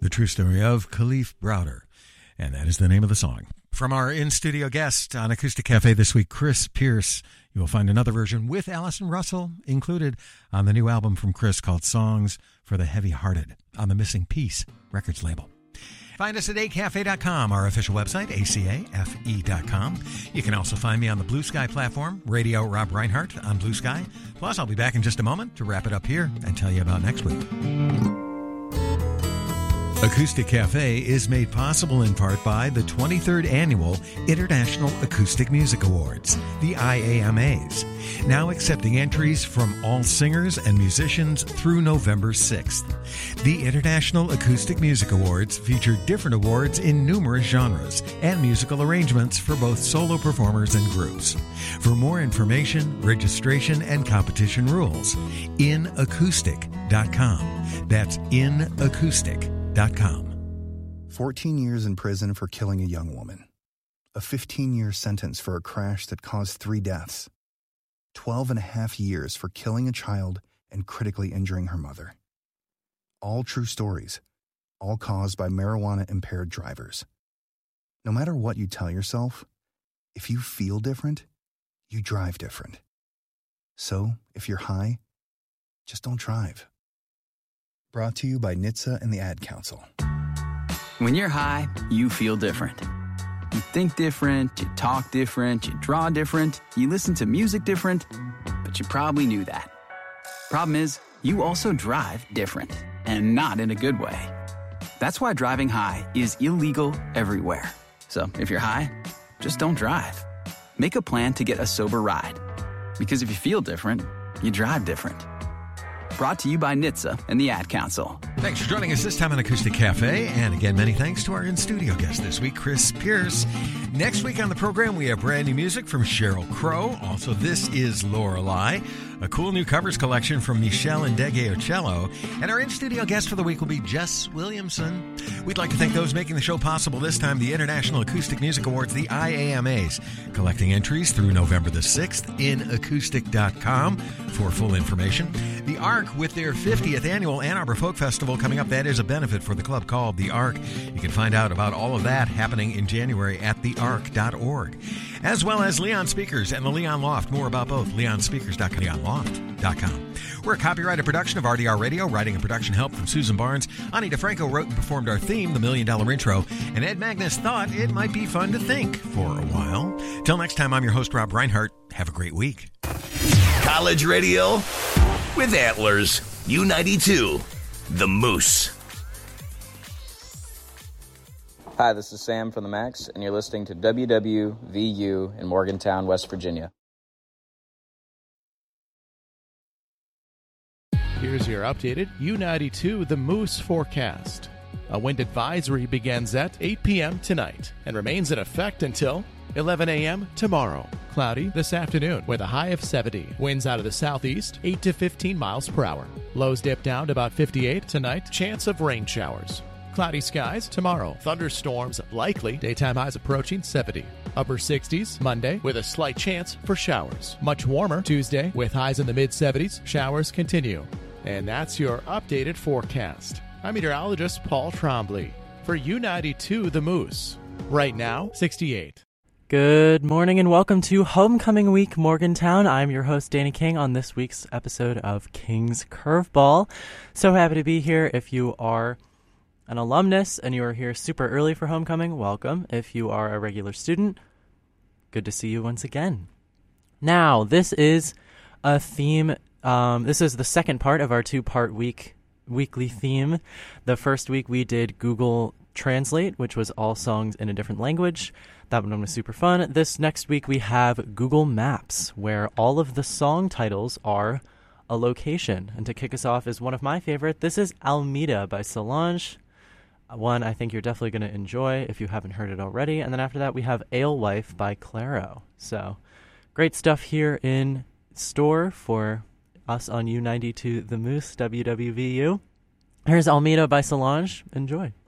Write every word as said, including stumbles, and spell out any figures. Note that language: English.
The True Story of Kalief Browder. And that is the name of the song. From our in-studio guest on Acoustic Cafe this week, Chris Pierce, you will find another version with Allison Russell included on the new album from Chris called Songs for the Heavy-Hearted on the Missing Piece Records label. Find us at a cafe dot com, our official website, A C A F E dot com. You can also find me on the Blue Sky platform, Radio Rob Reinhardt on Blue Sky. Plus, I'll be back in just a moment to wrap it up here and tell you about next week. Acoustic Cafe is made possible in part by the twenty-third Annual International Acoustic Music Awards, the I A M As, now accepting entries from all singers and musicians through November sixth. The International Acoustic Music Awards feature different awards in numerous genres and musical arrangements for both solo performers and groups. For more information, registration, and competition rules, in acoustic dot com. That's in acoustic dot com. fourteen years in prison for killing a young woman. A fifteen-year sentence for a crash that caused three deaths. twelve and a half years for killing a child and critically injuring her mother. All true stories, all caused by marijuana-impaired drivers. No matter what you tell yourself, if you feel different, you drive different. So, if you're high, just don't drive. Brought to you by N H T S A and the Ad Council. When you're high, you feel different. You think different, you talk different, you draw different, you listen to music different, but you probably knew that. Problem is, you also drive different, and not in a good way. That's why driving high is illegal everywhere. So if you're high, just don't drive. Make a plan to get a sober ride. Because if you feel different, you drive different. Brought to you by N H T S A and the Ad Council. Thanks for joining us this time on Acoustic Cafe. And again, many thanks to our in-studio guest this week, Chris Pierce. Next week on the program, we have brand new music from Sheryl Crow. Also, This Is Lorelei, a cool new covers collection from Michelle Ndegeocello. And our in-studio guest for the week will be Jess Williamson. We'd like to thank those making the show possible this time, the International Acoustic Music Awards, the I A M As, collecting entries through November the sixth in acoustic dot com for full information. The Ark with their fiftieth annual Ann Arbor Folk Festival coming up. That is a benefit for the club called The Ark. You can find out about all of that happening in January at the ark dot org. As well as Leon Speakers and the Leon Loft. More about both, leon speakers dot com, leon loft dot com. We're a copyrighted production of R D R Radio, writing and production help from Susan Barnes. Ani DeFranco wrote and performed our theme, The Million Dollar Intro, and Ed Magnus thought it might be fun to think for a while. Till next time, I'm your host, Rob Reinhardt. Have a great week. College radio with Antlers, U ninety-two, The Moose. Hi, this is Sam from the Max, and you're listening to W W V U in Morgantown, West Virginia. Here's your updated U ninety-two The Moose forecast. A wind advisory begins at eight p.m. tonight and remains in effect until eleven a.m. tomorrow. Cloudy this afternoon with a high of seventy. Winds out of the southeast, eight to fifteen miles per hour. Lows dip down to about fifty-eight tonight. Chance of rain showers. Cloudy skies tomorrow. Thunderstorms likely. Daytime highs approaching seventy. Upper sixties Monday with a slight chance for showers. Much warmer Tuesday with highs in the mid-seventies. Showers continue. And that's your updated forecast. I'm meteorologist Paul Trombley for U ninety-two The Moose. Right now, sixty-eight. Good morning and welcome to Homecoming Week Morgantown. I'm your host Danny King on this week's episode of King's Curveball. So happy to be here. If you are an alumnus and you are here super early for homecoming, welcome. If you are a regular student, good to see you once again. Now, this is a theme. Um, this is the second part of our two-part week weekly theme. The first week we did Google Translate, which was all songs in a different language. That one was super fun. This next week we have Google Maps, where all of the song titles are a location. And to kick us off is one of my favorite. This is Almeda by Solange. One I think you're definitely going to enjoy if you haven't heard it already. And then after that we have Alewife by Claro. So great stuff here in store for us on U ninety-two The Moose, W W V U. Here's Almeda by Solange. Enjoy.